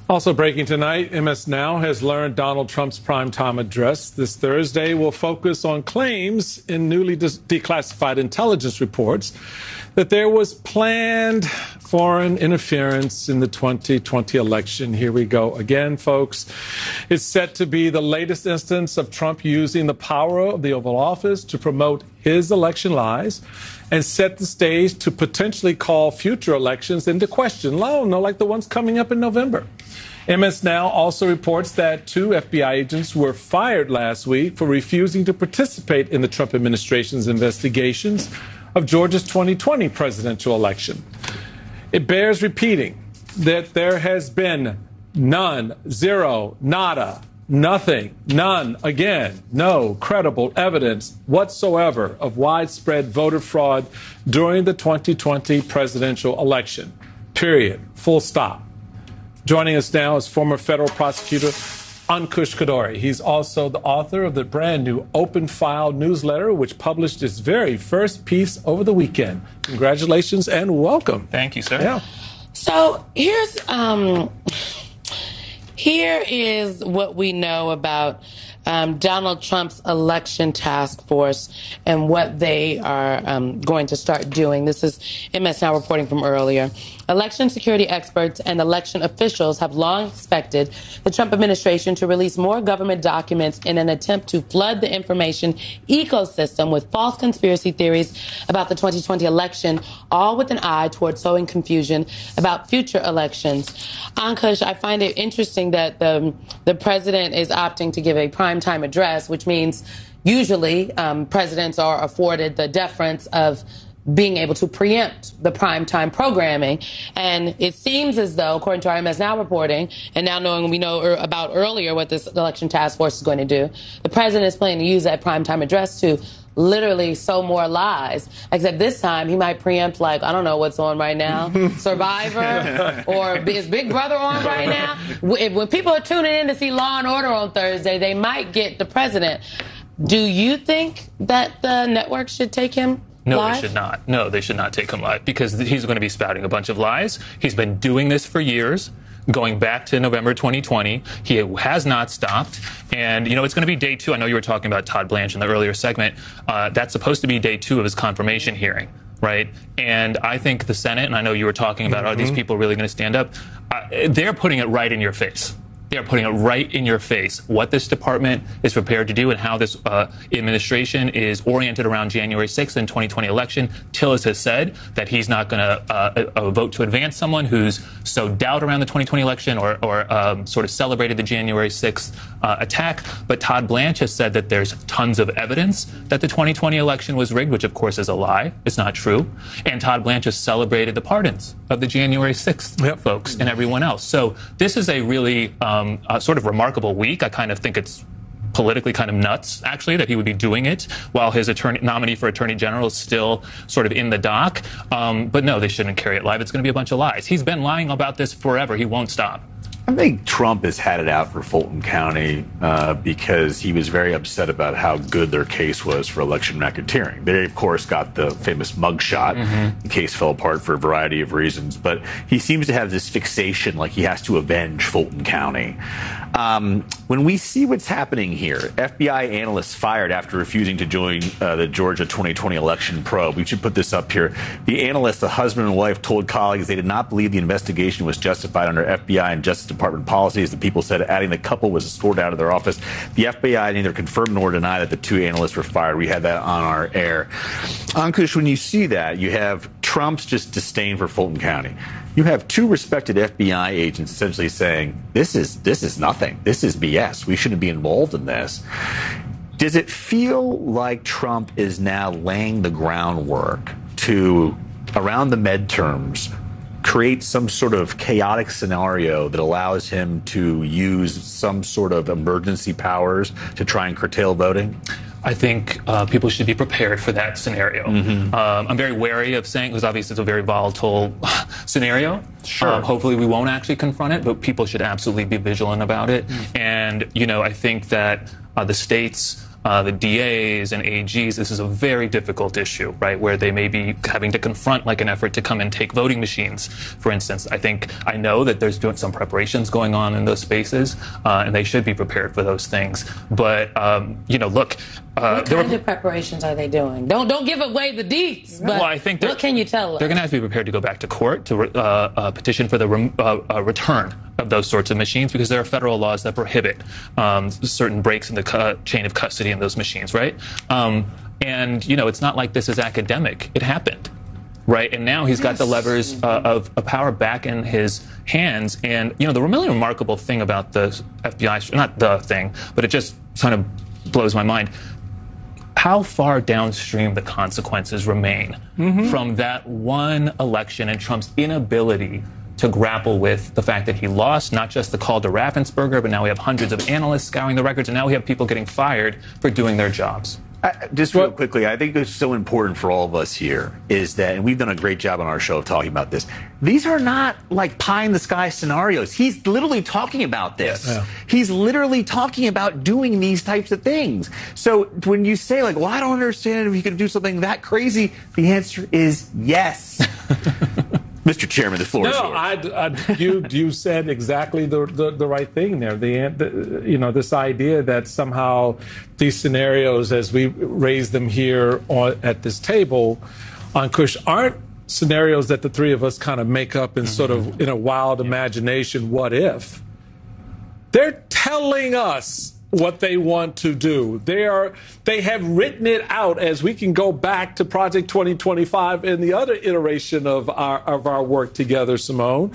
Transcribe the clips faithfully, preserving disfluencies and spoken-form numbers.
Also breaking tonight, M S Now has learned Donald Trump's primetime address this Thursday will focus on claims in newly de- declassified intelligence reports that there was planned foreign interference in the twenty twenty election. Here we go again, folks. It's set to be the latest instance of Trump using the power of the Oval Office to promote his election lies and set the stage to potentially call future elections into question. No, no, like the ones coming up in November. M S Now also reports that two F B I agents were fired last week for refusing to participate in the Trump administration's investigations of Georgia's twenty twenty presidential election. It bears repeating that there has been none, zero, nada, nothing, none, again, no credible evidence whatsoever of widespread voter fraud during the twenty twenty presidential election. Period. Full stop. Joining us now is former federal prosecutor Ankush Khardori. He's also the author of the brand new Open File newsletter, which published its very first piece over the weekend. Congratulations and welcome. Thank you, sir. Yeah. So here's um, here is what we know about um, Donald Trump's election task force and what they are um, going to start doing. This is M S Now reporting from earlier. Election security experts and election officials have long expected the Trump administration to release more government documents in an attempt to flood the information ecosystem with false conspiracy theories about the twenty twenty election, all with an eye toward sowing confusion about future elections. Ankush, I find it interesting that the, the president is opting to give a primetime address, which means usually um, presidents are afforded the deference of being able to preempt the primetime programming. And it seems as though, according to our M S Now reporting, and now knowing we know er- about earlier what this election task force is going to do, the president is planning to use that primetime address to literally sow more lies. Except this time he might preempt, like, I don't know what's on right now, Survivor, or is Big Brother on right now? When people are tuning in to see Law and Order on Thursday, they might get the president. Do you think that the network should take him No, live? they should not. No, they should not take him live because he's going to be spouting a bunch of lies. He's been doing this for years, going back to November twenty twenty. He has not stopped. And, you know, it's going to be day two. I know you were talking about Todd Blanche in the earlier segment. Uh, that's supposed to be day two of his confirmation hearing, right? And I think the Senate, and I know you were talking about, mm-hmm. are these people really going to stand up? Uh, they're putting it right in your face. They're putting it right in your face what this department is prepared to do and how this uh, administration is oriented around January sixth and twenty twenty election. Tillis has said that he's not going to uh, uh, vote to advance someone who's sowed doubt around the twenty twenty election or, or um, sort of celebrated the January sixth uh, attack. But Todd Blanche has said that there's tons of evidence that the twenty twenty election was rigged, which of course is a lie. It's not true. And Todd Blanche has celebrated the pardons of the January sixth yep. folks and everyone else. So this is a really um, Um, uh, sort of remarkable week. I kind of think it's politically kind of nuts, actually, that he would be doing it while his attorney, nominee for attorney general is still sort of in the dock. Um, but no, they shouldn't carry it live. It's going to be a bunch of lies. He's been lying about this forever. He won't stop. I think Trump has had it out for Fulton County uh, because he was very upset about how good their case was for election racketeering. They, of course, got the famous mugshot. Mm-hmm. The case fell apart for a variety of reasons. But he seems to have this fixation like he has to avenge Fulton County. Um, when we see what's happening here, F B I analysts fired after refusing to join uh, the Georgia twenty twenty election probe. We should put this up here. The analysts, the husband and wife, told colleagues they did not believe the investigation was justified under F B I and Justice Department policies. The people said adding the couple was escorted out of their office. The F B I neither confirmed nor denied that the two analysts were fired. We had that on our air. Ankush, when you see that, you have Trump's just disdain for Fulton County. You have two respected F B I agents essentially saying, this is this is nothing. This is B S. We shouldn't be involved in this. Does it feel like Trump is now laying the groundwork to, around the midterms, create some sort of chaotic scenario that allows him to use some sort of emergency powers to try and curtail voting? I think uh, people should be prepared for that scenario. Mm-hmm. Um, I'm very wary of saying, because obviously it's a very volatile scenario. Sure. Uh, hopefully we won't actually confront it, but people should absolutely be vigilant about it. Mm-hmm. And, you know, I think that uh, the states uh, the D As and A Gs. This is a very difficult issue, right, where they may be having to confront like an effort to come and take voting machines, for instance. I think I know that there's doing some preparations going on in those spaces, uh, and they should be prepared for those things. But, um, you know, look. Uh, what kind were, of preparations are they doing? Don't don't give away the deets. But well, I think what can you tell us? They're going to have to be prepared to go back to court to uh, uh, petition for the re- uh, uh, return of those sorts of machines, because there are federal laws that prohibit um, certain breaks in the cu- chain of custody in those machines, right? Um, and, you know, it's not like this is academic. It happened, right? And now he's got yes. the levers uh, of, of power back in his hands. And, you know, the really remarkable thing about the F B I, not the thing, but it just kind of blows my mind, how far downstream the consequences remain mm-hmm. from that one election and Trump's inability to grapple with the fact that he lost not just the call to Raffensperger, but now we have hundreds of analysts scouring the records, and now we have people getting fired for doing their jobs. Uh, just real quickly, I think it's so important for all of us here is that, and we've done a great job on our show of talking about this, these are not like pie-in-the-sky scenarios. He's literally talking about this. Yeah. He's literally talking about doing these types of things. So when you say, like, well, I don't understand if he could do something that crazy, the answer is yes. Mister Chairman, the floor no, is yours. I, I, you you said exactly the, the, the right thing there. The, the you know this idea that somehow these scenarios, as we raise them here on, at this table, on Kush, aren't scenarios that the three of us kind of make up in mm-hmm. sort of in a wild imagination. What if? They're telling us what they want to do. They are, they have written it out, as we can go back to Project twenty twenty-five and the other iteration of our of our work together, Simone,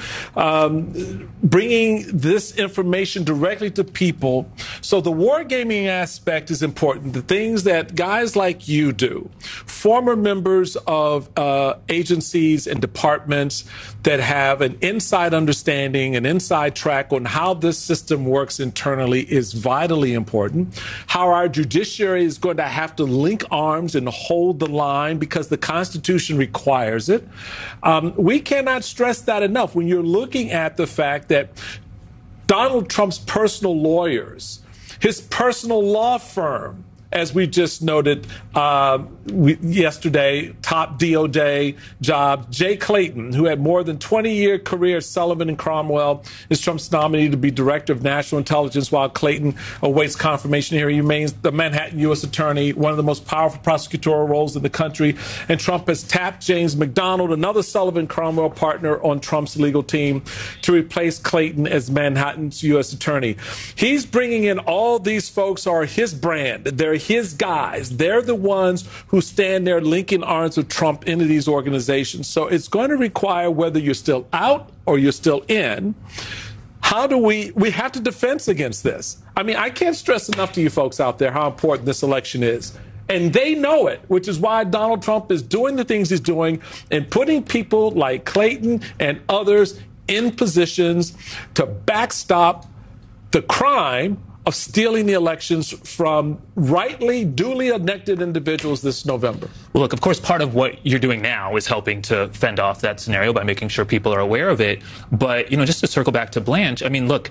um, bringing this information directly to people. So the wargaming aspect is important. The things that guys like you do, former members of uh, agencies and departments that have an inside understanding, an inside track on how this system works internally is vitally important. How our judiciary is going to have to link arms and hold the line because the Constitution requires it. Um, we cannot stress that enough when you're looking at the fact that Donald Trump's personal lawyers, his personal law firm, as we just noted uh, we, yesterday, top D O J job, Jay Clayton, who had more than twenty-year career at Sullivan and Cromwell, is Trump's nominee to be Director of National Intelligence, while Clayton awaits confirmation here. He remains the Manhattan U S Attorney, one of the most powerful prosecutorial roles in the country. And Trump has tapped James McDonald, another Sullivan Cromwell partner on Trump's legal team, to replace Clayton as Manhattan's U S Attorney. He's bringing in all these folks who are his brand. They're his guys. They're the ones who stand there linking arms with Trump into these organizations. So it's going to require, whether you're still out or you're still in, how do we, we have to defense against this. I mean, I can't stress enough to you folks out there how important this election is. And they know it, which is why Donald Trump is doing the things he's doing and putting people like Clayton and others in positions to backstop the crime of stealing the elections from rightly, duly elected individuals this November. Well, look, of course, part of what you're doing now is helping to fend off that scenario by making sure people are aware of it. But, you know, just to circle back to Blanche, I mean, look,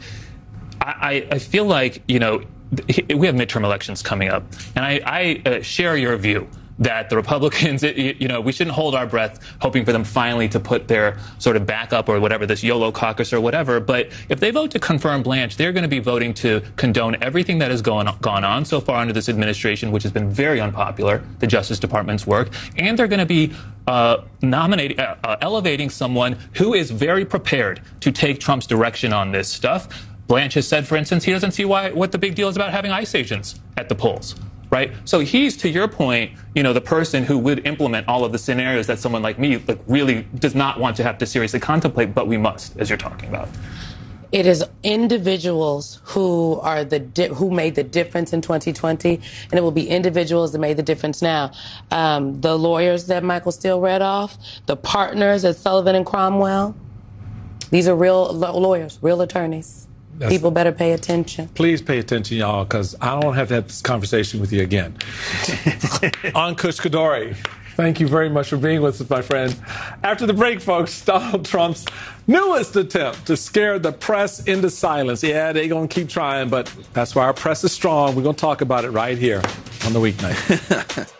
I, I feel like, you know, we have midterm elections coming up, and I, I uh, share your view that the Republicans, you know, we shouldn't hold our breath hoping for them finally to put their sort of backup or whatever, this YOLO caucus or whatever. But if they vote to confirm Blanche, they're going to be voting to condone everything that has gone, gone on so far under this administration, which has been very unpopular, the Justice Department's work. And they're going to be uh, nominating, uh, uh, elevating someone who is very prepared to take Trump's direction on this stuff. Blanche has said, for instance, he doesn't see why what the big deal is about having ICE agents at the polls. Right? So he's, to your point, you know, the person who would implement all of the scenarios that someone like me like, really does not want to have to seriously contemplate, but we must, as you're talking about. It is individuals who are the di- who made the difference in twenty twenty, and it will be individuals that made the difference now. Um, the lawyers that Michael Steele read off, the partners at Sullivan and Cromwell, these are real lawyers, real attorneys. That's, People better pay attention. Please pay attention, y'all, because I don't have to have this conversation with you again. On Kush Kadori, Thank you very much for being with us, my friend. After the break, folks, Donald Trump's newest attempt to scare the press into silence. Yeah, they're going to keep trying, but that's why our press is strong. We're going to talk about it right here on The Weeknight.